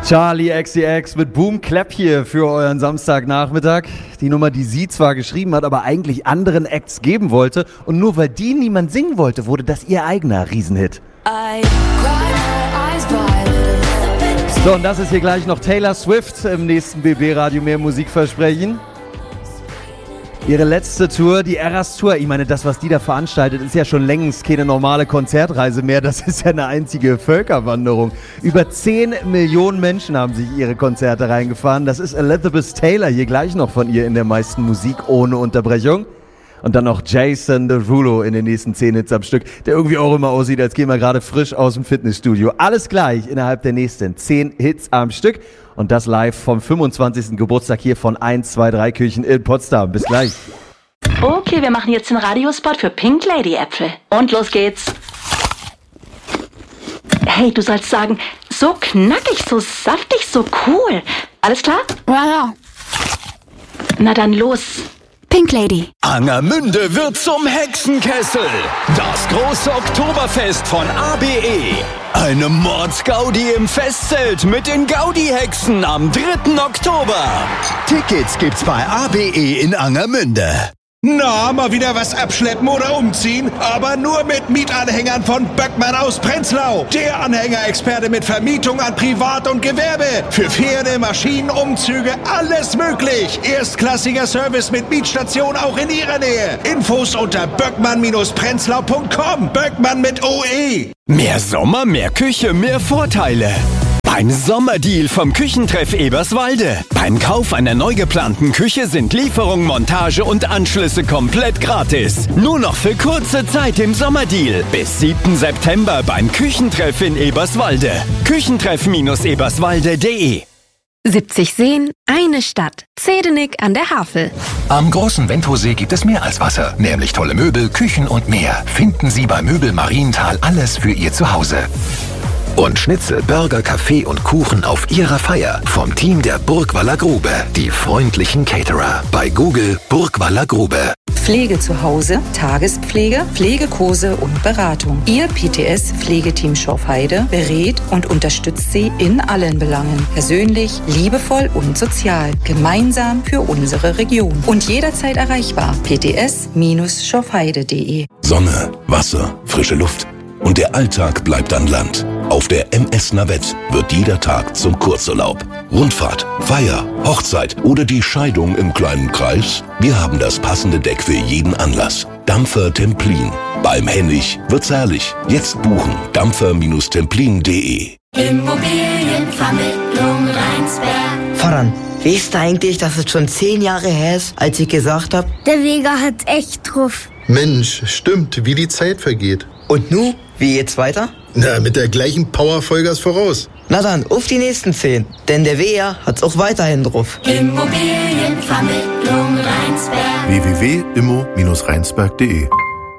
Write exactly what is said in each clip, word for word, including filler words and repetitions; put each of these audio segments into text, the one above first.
Charli X C X mit Boom Clap hier für euren Samstagnachmittag. Die Nummer, die sie zwar geschrieben hat, aber eigentlich anderen Acts geben wollte. Und nur weil die niemand singen wollte, wurde das ihr eigener Riesenhit. So, und das ist hier gleich noch Taylor Swift im nächsten B B-Radio mehr Musikversprechen. Ihre letzte Tour, die Eras Tour, ich meine, das, was die da veranstaltet, ist ja schon längst keine normale Konzertreise mehr. Das ist ja eine einzige Völkerwanderung. Über zehn Millionen Menschen haben sich ihre Konzerte reingefahren. Das ist Elizabeth Taylor, hier gleich noch von ihr in der meisten Musik ohne Unterbrechung. Und dann noch Jason Derulo in den nächsten zehn Hits am Stück, der irgendwie auch immer aussieht, als gehen wir gerade frisch aus dem Fitnessstudio. Alles gleich innerhalb der nächsten zehn Hits am Stück. Und das live vom fünfundzwanzigsten Geburtstag hier von eins zwei drei Küchen in Potsdam. Bis gleich. Okay, wir machen jetzt den Radiospot für Pink Lady Äpfel. Und los geht's. Hey, du sollst sagen, so knackig, so saftig, so cool. Alles klar? Ja, ja. Na dann los. Pink Lady. Angermünde wird zum Hexenkessel. Das große Oktoberfest von A B E. Eine Mordsgaudi im Festzelt mit den Gaudi-Hexen am dritten Oktober. Tickets gibt's bei A B E in Angermünde. Na, mal wieder was abschleppen oder umziehen, aber nur mit Mietanhängern von Böckmann aus Prenzlau. Der Anhängerexperte mit Vermietung an Privat- und Gewerbe. Für Pferde, Maschinen, Umzüge, alles möglich. Erstklassiger Service mit Mietstation auch in Ihrer Nähe. Infos unter böckmann Prenzlau punkt com. Böckmann mit O E. Mehr Sommer, mehr Küche, mehr Vorteile. Beim Sommerdeal vom Küchentreff Eberswalde. Beim Kauf einer neu geplanten Küche sind Lieferung, Montage und Anschlüsse komplett gratis. Nur noch für kurze Zeit im Sommerdeal. Bis siebten September beim Küchentreff in Eberswalde. Küchentreff Eberswalde punkt de. siebzig Seen, eine Stadt. Zedenik an der Havel. Am großen Wendhosee gibt es mehr als Wasser, nämlich tolle Möbel, Küchen und mehr. Finden Sie bei Möbel Marienthal alles für Ihr Zuhause. Und Schnitzel, Burger, Kaffee und Kuchen auf Ihrer Feier vom Team der Burgwaller Grube. Die freundlichen Caterer. Bei Google Burgwaller Grube. Pflege zu Hause, Tagespflege, Pflegekurse und Beratung. Ihr P T S-Pflegeteam Schorfheide berät und unterstützt Sie in allen Belangen. Persönlich, liebevoll und sozial. Gemeinsam für unsere Region. Und jederzeit erreichbar. p t s schorfheide punkt de. Sonne, Wasser, frische Luft. Und der Alltag bleibt an Land. Auf der M S Navette wird jeder Tag zum Kurzurlaub. Rundfahrt, Feier, Hochzeit oder die Scheidung im kleinen Kreis? Wir haben das passende Deck für jeden Anlass. Dampfer Templin. Beim Hennig wird's herrlich. Jetzt buchen. dampfer Templin punkt de. Immobilienvermittlung Rheinsberg. Voran, weißt du eigentlich, dass es schon zehn Jahre her ist, als ich gesagt habe? Der Vega hat echt drauf. Mensch, stimmt, wie die Zeit vergeht. Und nu, wie geht's weiter? Na, mit der gleichen Power Vollgas voraus. Na dann, auf die nächsten zehn. Denn der W R hat's auch weiterhin drauf. Immobilienvermittlung Rheinsberg. w w w punkt immo Rheinsberg punkt de.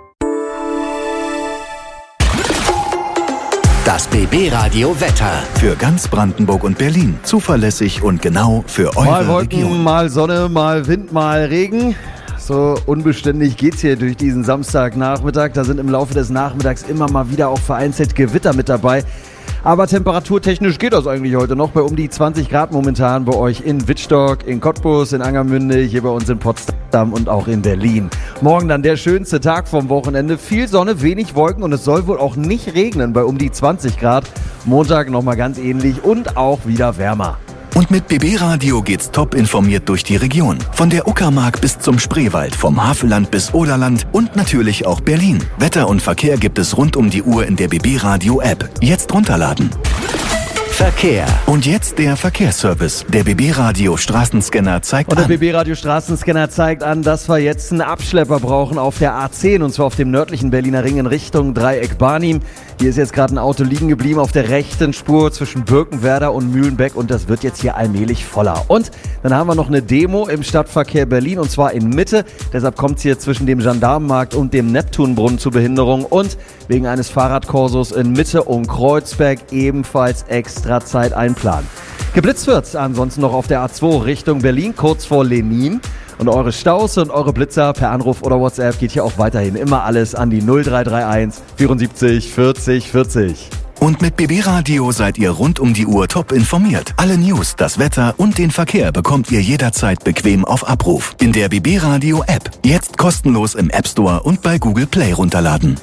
Das B B-Radio Wetter. Für ganz Brandenburg und Berlin. Zuverlässig und genau für eure Mal Wolken, Region. mal Sonne, mal Wind, mal Regen. So unbeständig geht's hier durch diesen Samstagnachmittag. Da sind im Laufe des Nachmittags immer mal wieder auch vereinzelt Gewitter mit dabei. Aber temperaturtechnisch geht das eigentlich heute noch bei um die zwanzig Grad momentan bei euch in Wittstock, in Cottbus, in Angermünde, hier bei uns in Potsdam und auch in Berlin. Morgen dann der schönste Tag vom Wochenende. Viel Sonne, wenig Wolken und es soll wohl auch nicht regnen bei um die zwanzig Grad. Montag nochmal ganz ähnlich und auch wieder wärmer. Und mit B B-Radio geht's top informiert durch die Region. Von der Uckermark bis zum Spreewald, vom Havelland bis Oderland und natürlich auch Berlin. Wetter und Verkehr gibt es rund um die Uhr in der B B-Radio-App. Jetzt runterladen. Verkehr. Und jetzt der Verkehrsservice. Der B B-Radio Straßenscanner zeigt Und der an. B B-Radio Straßenscanner zeigt an, dass wir jetzt einen Abschlepper brauchen auf der A zehn und zwar auf dem nördlichen Berliner Ring in Richtung Dreieck Barnim. Hier ist jetzt gerade ein Auto liegen geblieben auf der rechten Spur zwischen Birkenwerder und Mühlenbeck und das wird jetzt hier allmählich voller. Und dann haben wir noch eine Demo im Stadtverkehr Berlin und zwar in Mitte. Deshalb kommt es hier zwischen dem Gendarmenmarkt und dem Neptunbrunnen zu Behinderung und wegen eines Fahrradkorsos in Mitte und Kreuzberg ebenfalls extra Zeit einplanen. Geblitzt wird's ansonsten noch auf der A zwei Richtung Berlin, kurz vor Lenin. Und eure Staus und eure Blitzer per Anruf oder WhatsApp geht hier auch weiterhin immer alles an die null drei drei eins vierundsiebzig vierzig vierzig. Und mit B B Radio seid ihr rund um die Uhr top informiert. Alle News, das Wetter und den Verkehr bekommt ihr jederzeit bequem auf Abruf. In der B B Radio App. Jetzt kostenlos im App Store und bei Google Play runterladen.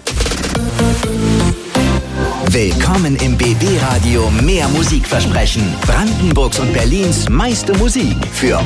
Willkommen im B B Radio Mehr Musikversprechen. Brandenburgs und Berlins meiste Musik für